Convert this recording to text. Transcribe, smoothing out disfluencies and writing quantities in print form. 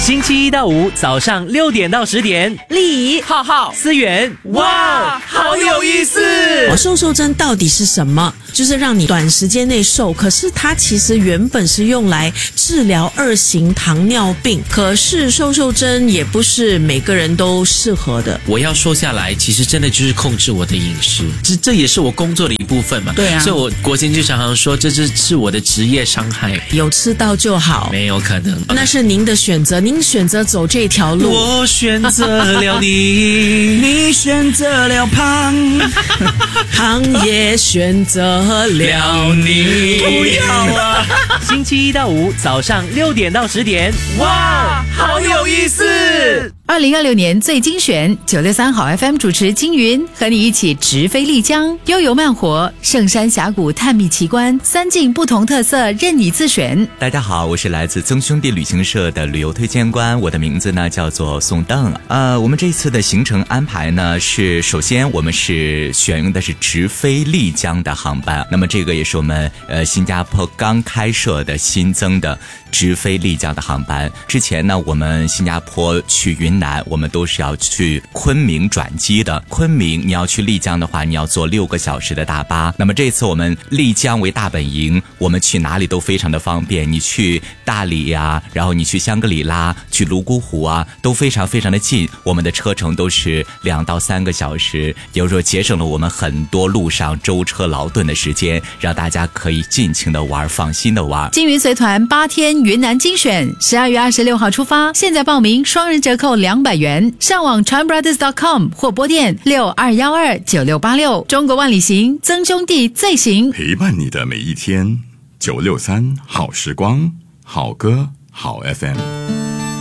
星期一到五早上6点到10点， 丽浩浩思源，哇，好有意思！ 瘦瘦针到底是什么？就是让你短时间内瘦，可是它其实原本是用来治疗2型糖尿病，可是瘦瘦针也不是每个人都适合的。 我要瘦下来，其实真的就是控制我的饮食，这也是我工作的一部分嘛。 对啊， 所以我国贤就常常说，这是我的职业伤害。 有吃到就好， 没有可能， 那是您的选择，您选择走这条路。 我选择了你， 你选择了胖， 胖也选择了你。 不要啊！星期一到五早上6点到10点，哇，好有意思 ！2026年最精选963好 FM 主持金云和你一起直飞丽江，悠游慢活，圣山峡谷探秘奇观，3境不同特色任你自选。 大家好，我是来自曾兄弟旅行社的旅游推荐官，我的名字呢叫做宋邓。我们这次的行程安排呢是，首先我们是选用的是直飞丽江的航班，那么这个也是我们新加坡刚开设的新增的直飞丽江的航班。之前呢我们新加坡去云南，我们都是要去昆明转机的，昆明你要去丽江的话，你要坐6个小时的大巴。那么这次我们丽江为大本营，我们去哪里都非常的方便，你去大理呀，然后你去香格里拉，去泸沽湖啊，都非常非常的近，我们的车程都是2到3个小时，也就是说节省了我们很多路上舟车劳顿的时间，让大家可以尽情的玩，放心的玩。 金云随团8天云南精选，12月26号出发，现在报名双人折扣200元，上网 tranbrothers.com 或拨电62129686。中国万里行，曾兄弟最行， 陪伴你的每一天。963好时光，好歌好 FM。